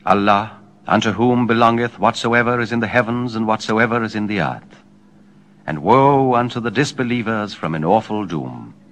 Allah, unto whom belongeth whatsoever is in the heavens and whatsoever is in the earth. And woe unto the disbelievers from an awful doom.